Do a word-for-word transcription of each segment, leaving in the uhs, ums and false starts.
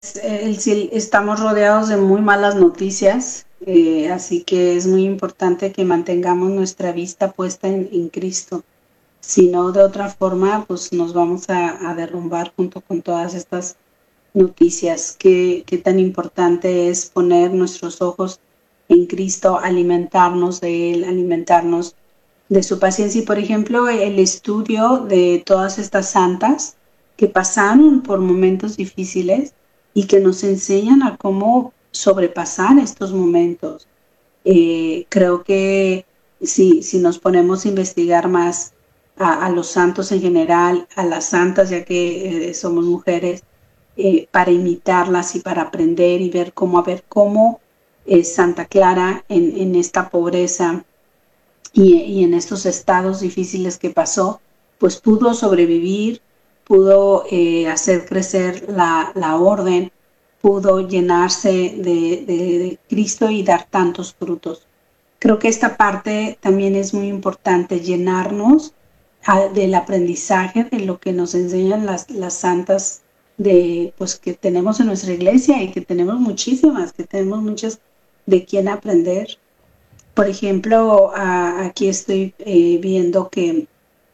el, si estamos rodeados de muy malas noticias, eh, así que es muy importante que mantengamos nuestra vista puesta en, en Cristo. Si no, de otra forma, pues nos vamos a, a derrumbar junto con todas estas noticias. Qué, qué tan importante es poner nuestros ojos en Cristo, alimentarnos de Él, alimentarnos de su paciencia. Y, por ejemplo, el estudio de todas estas santas que pasaron por momentos difíciles y que nos enseñan a cómo sobrepasar estos momentos. Eh, creo que si, si nos ponemos a investigar más a, a los santos en general, a las santas, ya que eh, somos mujeres, eh, para imitarlas y para aprender y ver cómo, a ver cómo eh, Santa Clara en, en esta pobreza y, y en estos estados difíciles que pasó, pues pudo sobrevivir, pudo eh, hacer crecer la, la orden, pudo llenarse de, de, de Cristo y dar tantos frutos. Creo que esta parte también es muy importante, llenarnos a, del aprendizaje de lo que nos enseñan las, las santas de, pues, que tenemos en nuestra iglesia y que tenemos muchísimas, que tenemos muchas de quién aprender. Por ejemplo, a, aquí estoy eh, viendo que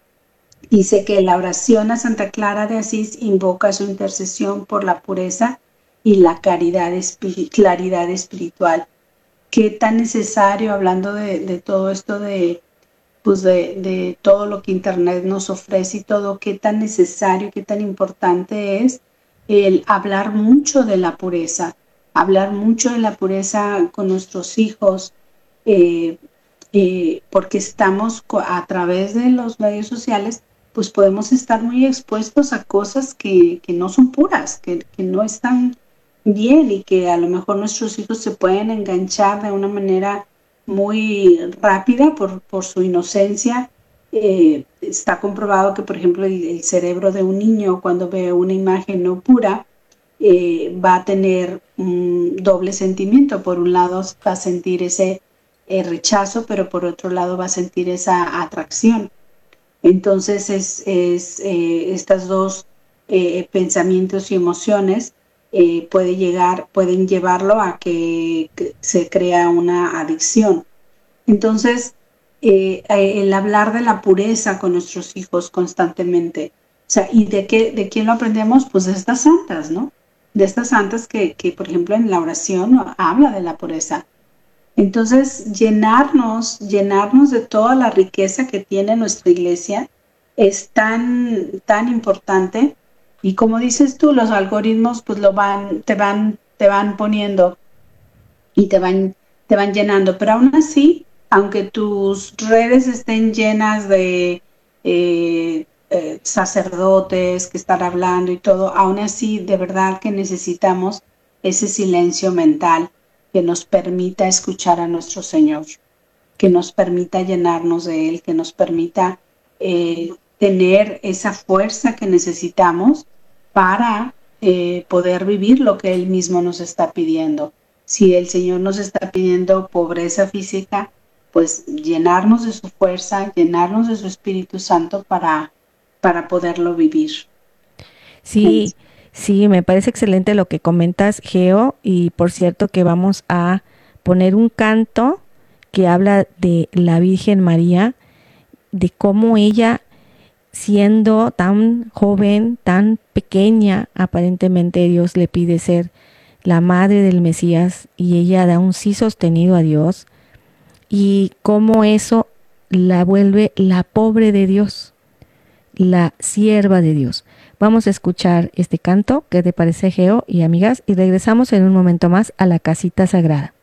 dice que la oración a Santa Clara de Asís invoca su intercesión por la pureza y la caridad, claridad espiritual. Qué tan necesario, hablando de, de todo esto de, pues de, de todo lo que Internet nos ofrece y todo, qué tan necesario, qué tan importante es el hablar mucho de la pureza, hablar mucho de la pureza con nuestros hijos, eh, eh, porque estamos a través de los medios sociales, pues podemos estar muy expuestos a cosas que, que no son puras, que, que no están bien y que a lo mejor nuestros hijos se pueden enganchar de una manera muy rápida por, por su inocencia. Eh, está comprobado que, por ejemplo, el, el cerebro de un niño cuando ve una imagen no pura eh, va a tener un doble sentimiento. Por un lado va a sentir ese eh, rechazo, pero por otro lado va a sentir esa atracción. Entonces es, es eh, estas dos eh, pensamientos y emociones eh, puede llegar, pueden llevarlo a que, que se crea una adicción. Entonces, eh, el hablar de la pureza con nuestros hijos constantemente, o sea, ¿y de qué, de quién lo aprendemos? Pues de estas santas, ¿no? De estas santas que, que, por ejemplo, en la oración habla de la pureza. Entonces, llenarnos, llenarnos de toda la riqueza que tiene nuestra iglesia es tan, tan importante. Y como dices tú, los algoritmos pues lo van, te van, te van poniendo y te van, te van llenando. Pero aún así, aunque tus redes estén llenas de eh, eh, sacerdotes que están hablando y todo, aún así, de verdad que necesitamos ese silencio mental que nos permita escuchar a nuestro Señor, que nos permita llenarnos de Él, que nos permita eh, tener esa fuerza que necesitamos para eh, poder vivir lo que Él mismo nos está pidiendo. Si el Señor nos está pidiendo pobreza física, pues llenarnos de su fuerza, llenarnos de su Espíritu Santo para, para poderlo vivir. Sí, sí, me parece excelente lo que comentas, Geo, y por cierto que vamos a poner un canto que habla de la Virgen María, de cómo ella, siendo tan joven, tan pequeña, aparentemente Dios le pide ser la madre del Mesías y ella da un sí sostenido a Dios, y cómo eso la vuelve la pobre de Dios, la sierva de Dios. Vamos a escuchar este canto. ¿Qué te parece, Geo y amigas? Y regresamos en un momento más a la casita sagrada.